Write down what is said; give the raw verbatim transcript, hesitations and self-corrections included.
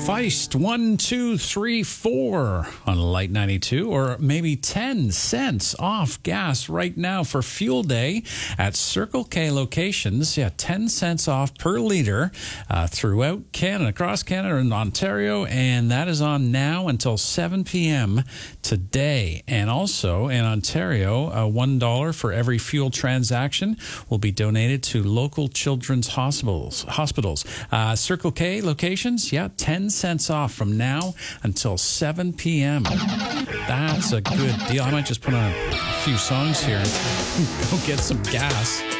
Feist, one, two, three, four on Light ninety-two, or maybe ten cents off gas right now for Fuel Day at Circle K locations. Yeah, ten cents off per liter uh, throughout Canada, across Canada and Ontario, and that is on now until seven p.m. today. And also in Ontario, uh, one dollar for every fuel transaction will be donated to local children's hospitals. Hospitals, uh, Circle K locations, yeah, ten cents off from now until seven p.m. That's a good deal. I might just put on a few songs here. Go get some gas.